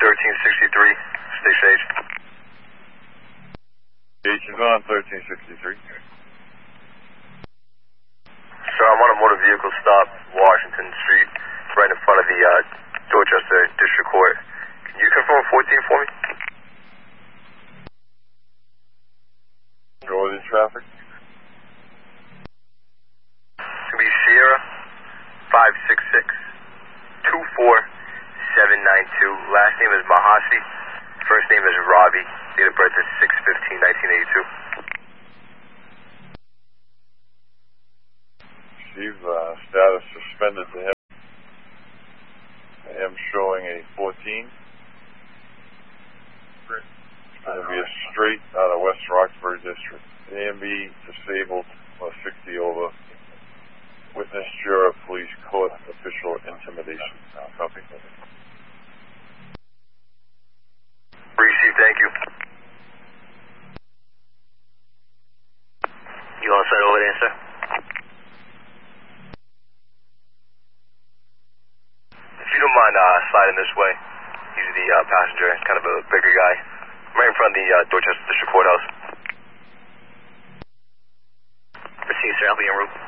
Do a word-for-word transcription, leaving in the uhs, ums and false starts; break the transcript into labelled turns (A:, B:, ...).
A: thirteen sixty-three, stay safe.
B: H is on thirteen sixty-three.
A: Sir, I'm on a motor vehicle stop, Washington Street, right in front of the uh, Dorchester District Court. Can you confirm fourteen for me?
B: Go with the traffic.
A: It's going to be Sierra five six six, two four seven nine two. Last name is Mahasi. First name is Robbie. Date of birth is six fifteen nineteen eighty-two.
B: Receive uh, status suspended to him. I am showing a fourteen. It's going to be a straight out of West Roxbury District. A and B disabled, or sixty over. Witness juror, police court, official intimidation. Uh, copy.
A: Receive, thank you. You all set over there, sir? If you don't mind uh, sliding this way, he's the uh, passenger, kind of a bigger guy. Right in front of the uh, Dorchester District Courthouse. Receive, sir, I'll be en route.